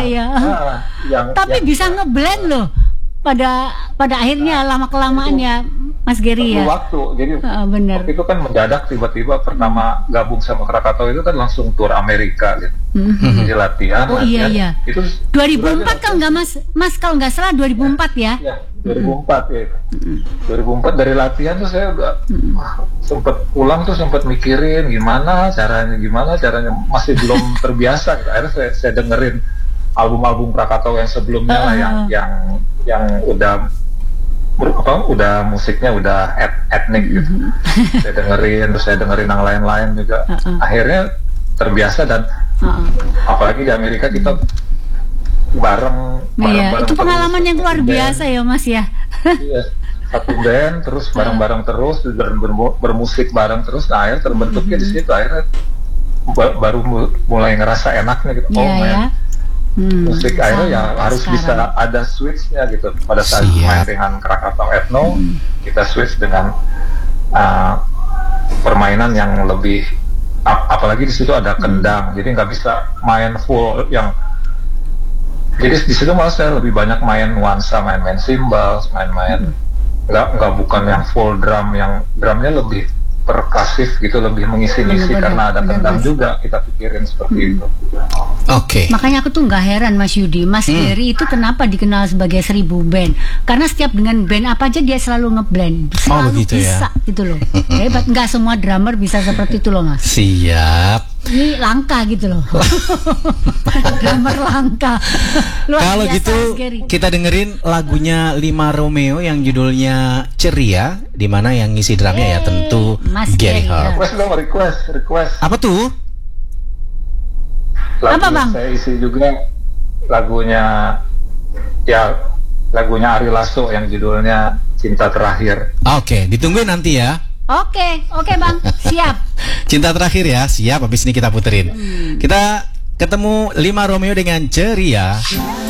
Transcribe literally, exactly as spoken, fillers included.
iya. Nah, yang, Tapi yang, bisa ngeblend loh. Pada pada akhirnya lama kelamaan ya Mas Gary ya. waktu. Jadi uh, bener. waktu itu kan mendadak tiba-tiba pertama gabung sama Krakatau itu kan langsung tur Amerika gitu. Mm-hmm. Jadi latihan. Oh latihan. iya iya. Itu dua ribu empat kalau nggak Mas, Mas kalau nggak salah dua ribu empat ya. Ya, dua ribu empat ya. Mm-hmm. dua ribu empat dari latihan tuh saya udah mm-hmm. wah, sempet pulang tuh sempet mikirin gimana caranya gimana caranya masih belum terbiasa. Gitu. Akhirnya saya, saya dengerin album-album Krakatau yang sebelumnya uh, lah yang yang yang udah apa udah musiknya udah et, etnik gitu. Mm-hmm. Saya dengerin terus saya dengerin yang lain-lain juga. Uh-uh. Akhirnya terbiasa dan uh-uh. apalagi di Amerika kita bareng bareng, iya, bareng itu pengalaman terus, yang luar biasa ya Mas ya. Iya, satu band terus bareng-bareng terus dan ber- bermusik bareng terus. Nah, akhirnya terbentuknya mm-hmm. di situ akhirnya baru mulai ngerasa enaknya gitu. Yeah, oh man. Yeah. Hmm, musik akhirnya ya harus sekarang. Bisa ada switchnya gitu pada saat Siap. Main dengan Krakatau Ethno hmm. kita switch dengan uh, permainan yang lebih ap apalagi di situ ada kendang hmm. jadi nggak bisa main full yang jadi di situ malah saya lebih banyak main nuansa main-main cymbals main-main nggak hmm. nggak bukan yang full drum yang drumnya lebih perkasif gitu lebih mengisi-ngisi karena ada kendang juga kita pikirin seperti hmm. itu. Oke. Okay. Makanya aku tuh nggak heran Mas Yudi, Mas hmm. Gary itu kenapa dikenal sebagai seribu band? Karena setiap dengan band apa aja dia selalu ngeblend, selalu oh, begitu bisa ya? Gitu loh. Hebat, nggak semua drummer bisa seperti itu loh Mas. Siap. Ini langka gitu loh. Drummer langka. Kalau gitu kita dengerin lagunya Lima Romeo yang judulnya Ceria, di mana yang ngisi drumnya hey, ya tentu Mas Gary Hart. Request dong, request, request. Apa tuh? Lagu apa bang? Saya isi juga lagunya ya lagunya Ari Lasso yang judulnya Cinta Terakhir. Oke, ditungguin nanti ya. Oke, oke bang, siap. Cinta Terakhir ya, siap. Habis ini kita puterin. Hmm. Kita ketemu Lima Romeo dengan Ceria.